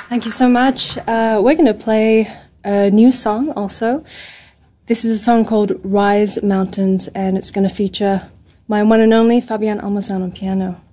Thank you so much. We're going to play a new song also. This is a song called Rise Mountains, and it's going to feature my one and only Fabian Almazan on piano.